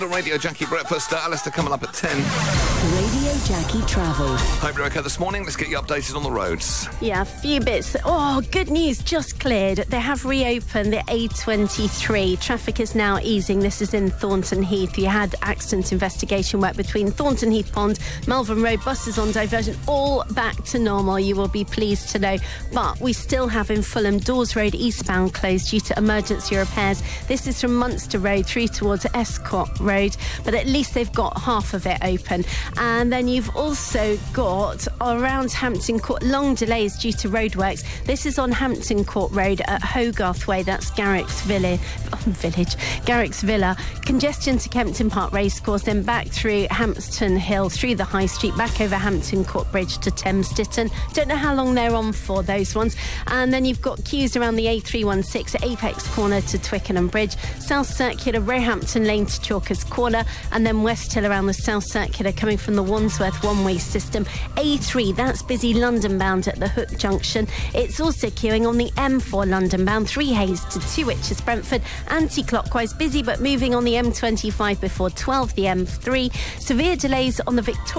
The Radio Jackie Breakfast. Alistair coming up at 10. Radio Jackie Travel. Hope you're okay this morning. Let's get you updated on the roads. Yeah, a few bits. Oh, good news, just cleared. They have reopened the A23. Traffic is now easing. This is in Thornton Heath. You had accident investigation work between Thornton Heath Pond, Malvern Road, buses on diversion, all back to normal, you will be pleased to know. But we still have in Fulham, Dawes Road eastbound closed due to emergency repairs. This is from Munster Road through towards Escott Road, but at least they've got half of it open. And then you've also got around Hampton Court long delays due to roadworks. This is on Hampton Court Road at Hogarth Way, that's Garrick's Villa. Congestion to Kempton Park Racecourse, then back through Hampton Hill, through the High Street, back over Hampton Court Bridge to Thames Ditton. Don't know how long they're on for, those ones. And then you've got queues around the A316 at Apex Corner to Twickenham Bridge, South Circular, Roehampton Lane to Chalkers Corner, and then West Hill around the South Circular coming from the Wandsworth one-way system. A3, that's busy London bound at the Hook Junction. It's also queuing on the M4 London bound, 3 Hayes to 2 Witches Brentford, anti-clockwise busy but moving on the M25 before 12, the M3. Severe delays on the Victoria